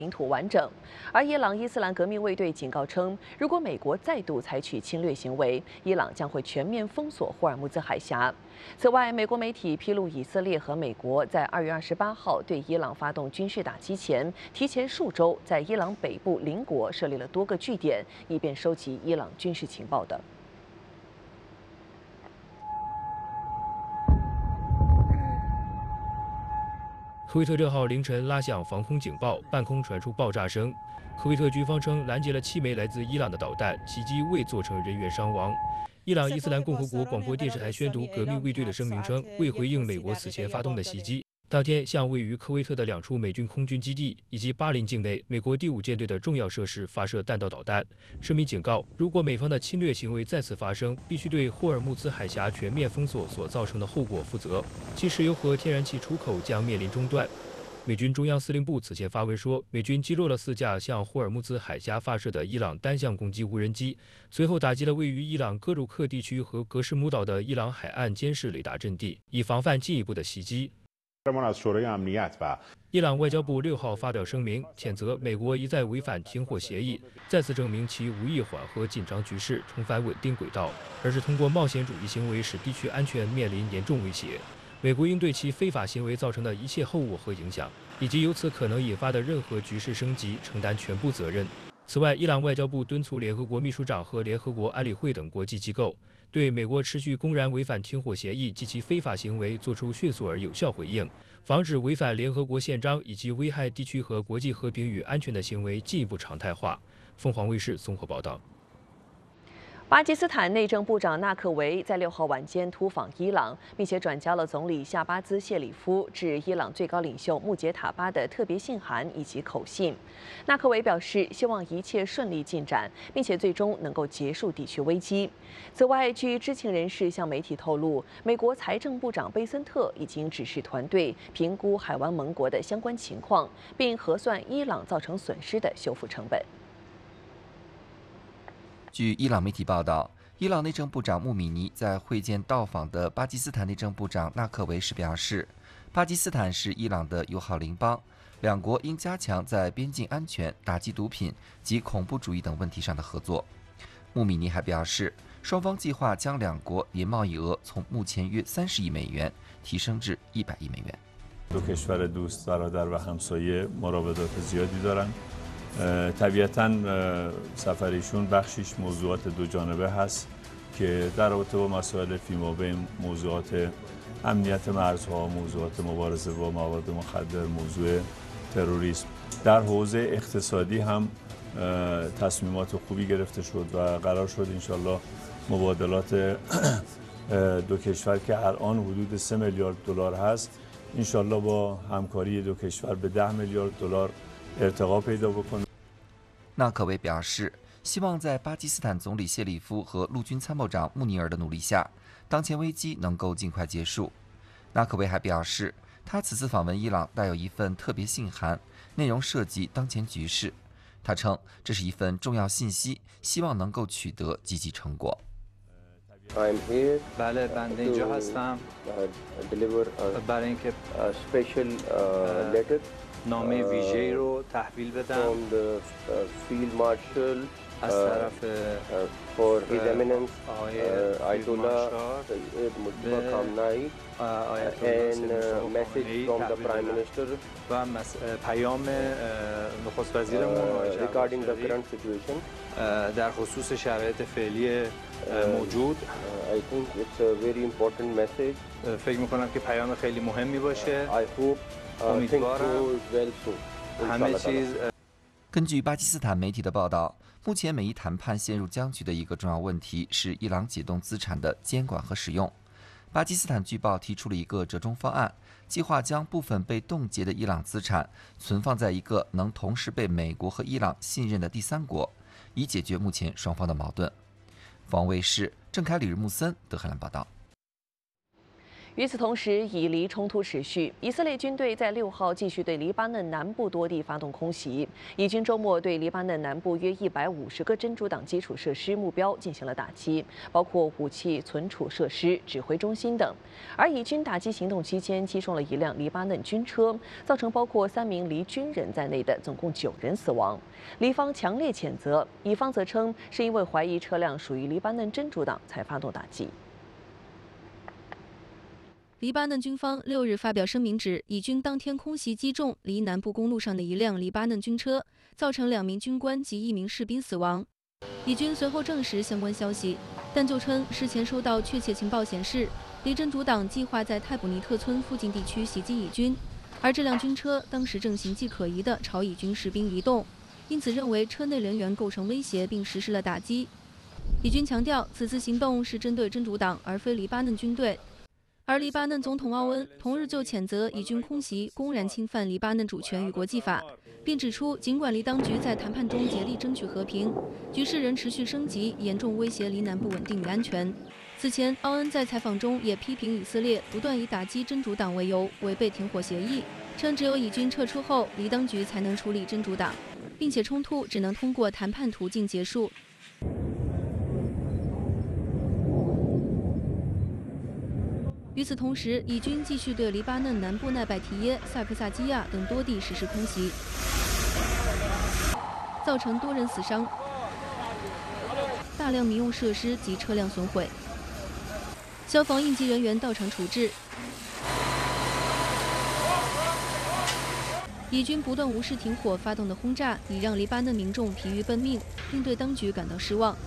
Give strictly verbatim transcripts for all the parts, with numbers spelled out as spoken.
领土完整。而伊朗伊斯兰革命卫队警告称，如果美国再度采取侵略行为，伊朗将会全面封锁霍尔木兹海峡。此外，美国媒体披露，以色列和美国在二月二十八号对伊朗发动军事打击前，提前数周在伊朗北部邻国设立了多个据点，以便收集伊朗军事情报等。 科威特六号凌晨拉响防空警报，半空传出爆炸声。科威特军方称拦截了七枚来自伊朗的导弹，袭击未造成人员伤亡。伊朗伊斯兰共和国广播电视台宣读革命卫队的声明称，为回应美国此前发动的袭击，当天向位于科威特的两处美军空军基地以及巴林境内美国第五舰队的重要设施发射弹道导弹。声明警告，如果美方的侵略行为再次发生，必须对霍尔木兹海峡全面封锁所造成的后果负责，其石油和天然气出口将面临中断。美军中央司令部此前发文说，美军击落了四架向霍尔木兹海峡发射的伊朗单向攻击无人机，随后打击了位于伊朗戈鲁克地区和格什姆岛的伊朗海岸监视雷达阵地，以防范进一步的袭击。 伊朗外交部六号发表声明，谴责美国一再违反停火协议，再次证明其无意缓和紧张局势，重返稳定轨道，而是通过冒险主义行为使地区安全面临严重威胁。美国应对其非法行为造成的一切后果和影响，以及由此可能引发的任何局势升级承担全部责任。此外，伊朗外交部敦促联合国秘书长和联合国安理会等国际机构，对美国持续公然违反停火协议及其非法行为作出迅速而有效回应，防止违反联合国宪章以及危害地区和国际和平与安全的行为进一步常态化。凤凰卫视综合报道。 巴基斯坦内政部长纳克维在六号晚间突访伊朗，并且转交了总理夏巴兹谢里夫致伊朗最高领袖穆杰塔巴的特别信函以及口信。纳克维表示，希望一切顺利进展，并且最终能够结束地区危机。此外，据知情人士向媒体透露，美国财政部长贝森特已经指示团队评估海湾盟国的相关情况，并核算伊朗造成损失的修复成本。 据伊朗媒体报道，伊朗内政部长穆米尼在会见到访的巴基斯坦内政部长纳克维时表示，巴基斯坦是伊朗的友好邻邦，两国应加强在边境安全、打击毒品及恐怖主义等问题上的合作。穆米尼还表示，双方计划将两国年贸易额从目前约三十亿美元提升至一百亿美元。 دو کشور دوست برادر و همسایه مراودات زیادی دارند. طبیعتاً سفر ایشون بخشیش موضوعات دو جانبه هست که در رابطه با مسائل فیمابین، موضوعات امنیت مرزها، موضوعات مبارزه با مواد مخدر، موضوع تروریسم. در حوزه اقتصادی هم تصمیمات خوبی گرفته شد و قرار شد انشالله مبادلات دو کشور که الان حدود سه میلیارد دلار هست انشالله با همکاری دو کشور به ده میلیارد دلار 纳克维表示，希望在巴基斯坦总理谢里夫和陆军参谋长穆尼尔的努力下，当前危机能够尽快结束。纳克维还表示，他此次访问伊朗带有一份特别信函，内容涉及当前局势。他称，这是一份重要信息，希望能够取得积极成果。 I'm here بله بنده اینجا هستم deliver برای اینکه a special letter نامه ویژه‌ای رو تحویل بدم from the field marshal از طرف for his eminence آقای Ayatollah Mustafa Khamenei and message from the prime minister و پیام نخست وزیرمون regarding the current situation در خصوص شرایط فعلی موجود. I think it's a very important message. فکر می‌کنم که پیام خیلی مهمی باشه. I hope things go well soon. همه چیز 根据巴基斯坦媒体的报道，目前美伊谈判陷入僵局的一个重要问题是伊朗解冻资产的监管和使用。巴基斯坦据报提出了一个折中方案，计划将部分被冻结的伊朗资产存放在一个能同时被美国和伊朗信任的第三国，以解决目前双方的矛盾。凤凰卫视郑凯、李日木森德黑兰报道。 与此同时，以黎冲突持续，以色列军队在六号继续对黎巴嫩南部多地发动空袭。以军周末对黎巴嫩南部约一百五十个真主党基础设施目标进行了打击，包括武器存储设施、指挥中心等。而以军打击行动期间击中了一辆黎巴嫩军车，造成包括三名黎军人在内的总共九人死亡。黎方强烈谴责，以方则称是因为怀疑车辆属于黎巴嫩真主党才发动打击。 黎巴嫩军方六日发表声明指，以军当天空袭击中黎南部公路上的一辆黎巴嫩军车，造成两名军官及一名士兵死亡。以军随后证实相关消息，但就称事前收到确切情报显示，黎真主党计划在泰普尼特村附近地区袭击以军，而这辆军车当时正形迹可疑地朝以军士兵移动，因此认为车内人员构成威胁，并实施了打击。以军强调，此次行动是针对真主党，而非黎巴嫩军队。而黎巴嫩总统奥恩同日就谴责以军空袭公然侵犯黎巴嫩主权与国际法，并指出，尽管黎当局在谈判中竭力争取和平，局势仍持续升级，严重威胁黎南部稳定与安全。此前，奥恩在采访中也批评以色列不断以打击真主党为由违背停火协议，称只有以军撤出后，黎当局才能处理真主党，并且冲突只能通过谈判途径结束。与此同时，以军继续对黎巴嫩南部奈拜提耶、萨克萨基亚等多地实施空袭，造成多人死伤，大量民用设施及车辆损毁。消防应急人员到场处置。以军不断无视停火发动的轰炸，已让黎巴嫩民众疲于奔命，并对当局感到失望。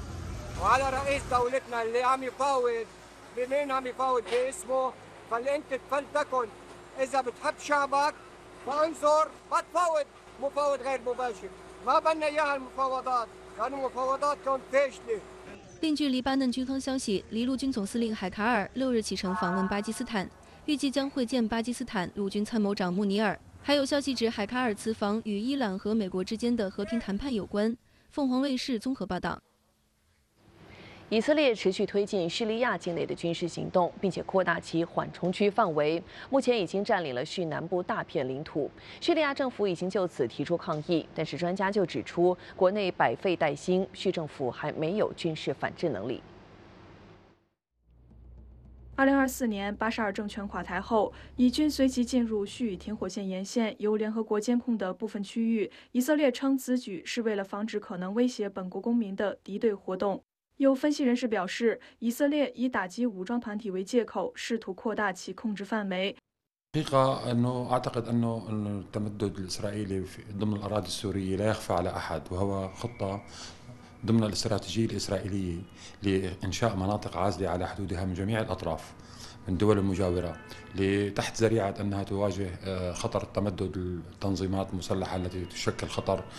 منين عم يفاوض باسمه فالانت فلتكن اذا بتحب شعبك فانظر ما تفاوض مفاوض غير مباشر ما بدنا اياها المفاوضات لانه مفاوضاتكم فاشله。 另据黎巴嫩军方消息，黎陆军总司令海卡尔六日启程访问巴基斯坦，预计将会见巴基斯坦陆军参谋长穆尼尔。还有消息指，海卡尔此访与伊朗和美国之间的和平谈判有关。凤凰卫视综合报道。 以色列持续推进叙利亚境内的军事行动，并且扩大其缓冲区范围。目前已经占领了叙南部大片领土。叙利亚政府已经就此提出抗议，但是专家就指出，国内百废待兴，叙政府还没有军事反制能力。 二零二四年，巴沙尔政权垮台后，以军随即进入叙以停火线沿线由联合国监控的部分区域。以色列称此举是为了防止可能威胁本国公民的敌对活动。有分析人士表示，以色列以打击武装团体为借口，试图扩大其控制范围。 حقيقة أنه أعتقد أنه التمدد الإسرائيلي ضمن الأراضي السورية لا يخفى على أحد، وهو خطة ضمن الاستراتيجية الإسرائيلية لإنشاء مناطق عازلة على حدودها من جميع الأطراف من الدول المجاورة تحت ذريعة أنها تواجه خطر التمدد التنظيمات المسلحة التي تشكل خطر